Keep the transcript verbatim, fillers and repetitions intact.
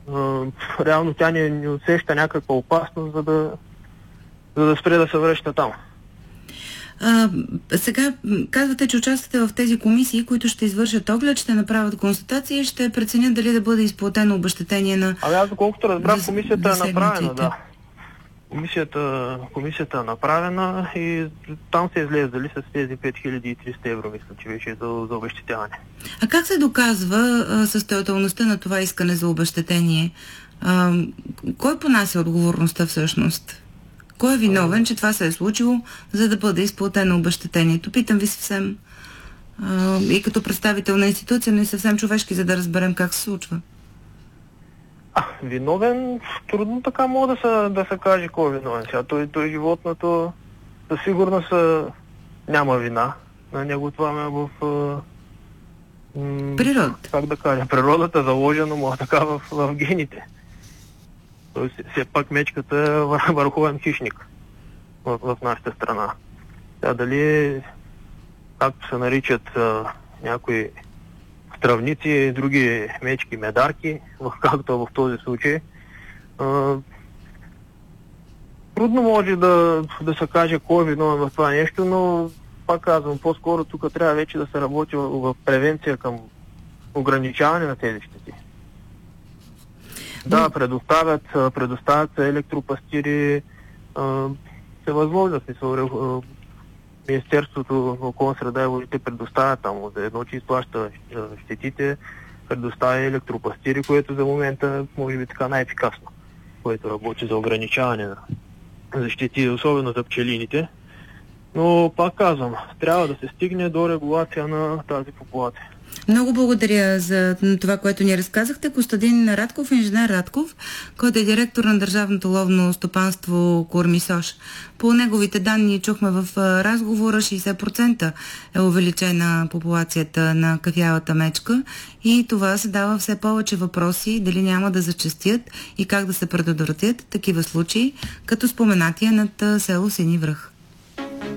реално тя не, не усеща някаква опасност, за да, за да спре да се връща там. А, сега казвате, че участвате в тези комисии, които ще извършат оглед, ще направят констатации и ще преценят дали да бъде изплатено обезщетение на... Ами аз доколкото разбрах, комисията е направена, да. Комисията, комисията е направена и там се излезали с тези пет хиляди и триста евро, мисля, че вече е за, за обезщетяване. А как се доказва а, състоятелността на това искане за обезщетение? А, кой понася отговорността всъщност? Кой е виновен, че това се е случило, за да бъде изплатено обезщетението? Питам ви съвсем а, и като представител на институция, но и съвсем човешки, за да разберем как се случва. А, виновен, трудно така мога да се, да се каже кой е виновен. Сега той, той животното със сигурност няма вина. На него това ме е в... М- природата. Как да кажа, природата заложено му така в, в гените. Той все пак мечката е върховен хищник в, в нашата страна. Сега дали, както се наричат а, някои травници, други мечки, медарки, както в този случай. А, трудно може да, да се каже кой е виновен в това нещо, но пак казвам, по-скоро тук трябва вече да се работи в, в превенция към ограничаване на тези щети. Да, предоставят, предоставят се електропастири, а, се възможда се Министерството на околна среда и водите предоставя там, за едно, че изплаща щетите, предоставя електропастири, което за момента може би така най-ефикасно, което работи за ограничаване на защити, особено за пчелините. Но пак казвам, трябва да се стигне до регулация на тази популация. Много благодаря за това, което ни разказахте. Костадин Радков, инженер Радков, който е директор на Държавното ловно стопанство Кормисош. По неговите данни чухме в разговора, шейсет процента е увеличена популацията на кафявата мечка и това се дава все повече въпроси дали няма да зачестят и как да се предотвратят такива случаи, като споменатия над село Сини връх.